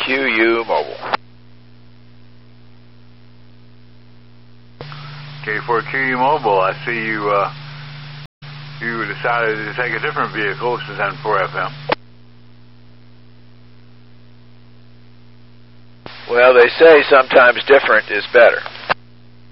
QU Mobile. Okay, for QU Mobile, I see you you decided to take a different vehicle than 4FM. Well, they say sometimes different is better.